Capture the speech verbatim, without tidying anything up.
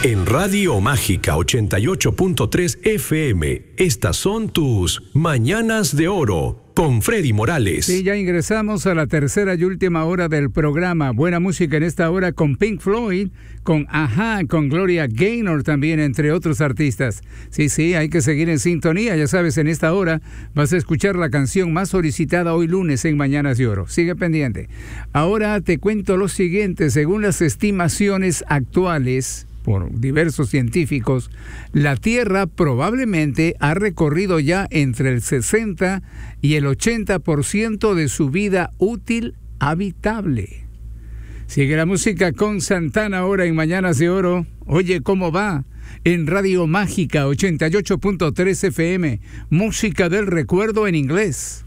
En Radio Mágica ochenta y ocho punto tres F M, estas son tus Mañanas de Oro con Freddy Morales. Sí, ya ingresamos a la tercera y última hora del programa. Buena música en esta hora con Pink Floyd, con Ajá, con Gloria Gaynor también, entre otros artistas. Sí, sí, hay que seguir en sintonía. Ya sabes, en esta hora vas a escuchar la canción más solicitada hoy lunes en Mañanas de Oro. Sigue pendiente. Ahora te cuento lo siguiente. Según las estimaciones actuales por diversos científicos, la Tierra probablemente ha recorrido ya entre el sesenta y el ochenta por ciento de su vida útil habitable. Sigue la música con Santana ahora en Mañanas de Oro. Oye, ¿cómo va? En Radio Mágica ochenta y ocho punto tres F M, música del recuerdo en inglés.